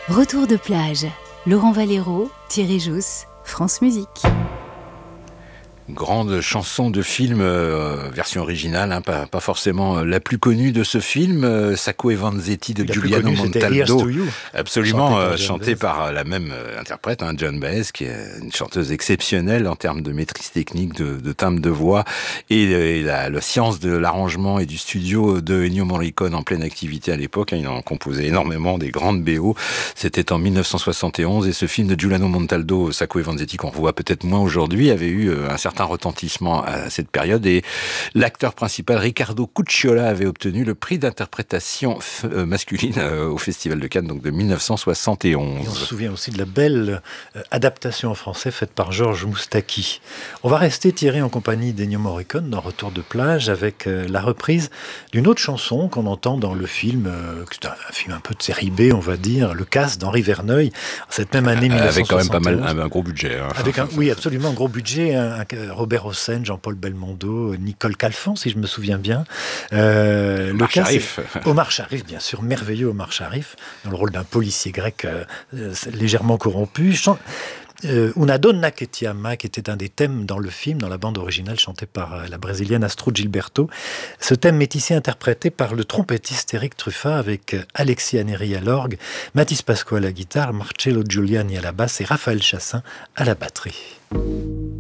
Retour de plage. Laurent Valero, Thierry Jousse, France Musique. Grande chanson de film, version originale, pas forcément la plus connue de ce film, Sacco e Vanzetti de Giuliano Montaldo. Absolument, chantée par la même interprète, Joan Baez, qui est une chanteuse exceptionnelle en termes de maîtrise technique, de timbre de voix, et la science de l'arrangement et du studio de Ennio Morricone en pleine activité à l'époque. Il en composait énormément des grandes BO. C'était en 1971, et ce film de Giuliano Montaldo, Sacco e Vanzetti, qu'on revoit peut-être moins aujourd'hui, avait eu un certain retentissement à cette période, et l'acteur principal Riccardo Cucciola avait obtenu le prix d'interprétation masculine au Festival de Cannes, donc de 1971. Et on se souvient aussi de la belle adaptation en français faite par Georges Moustaki. On va rester, Thierry, en compagnie d'Ennio Morricone dans Retour de plage, avec la reprise d'une autre chanson qu'on entend dans le film, c'est un film un peu de série B, on va dire, Le Casse d'Henri Verneuil, cette même année 1971. Avec quand même pas mal, un gros budget. Oui, absolument, un gros budget, Robert Hossein, Jean-Paul Belmondo, Nicole Calfan, si je me souviens bien. Omar Sharif. Omar Sharif, bien sûr, merveilleux Omar Sharif, dans le rôle d'un policier grec légèrement corrompu. Una donna che ti ama, qui était un des thèmes dans le film, dans la bande originale chantée par la brésilienne Astrud Gilberto. Ce thème est ici interprété par le trompettiste Éric Truffat, avec Alexis Aneri à l'orgue, Mathis Pascoe à la guitare, Marcello Giuliani à la basse et Raphaël Chassin à la batterie.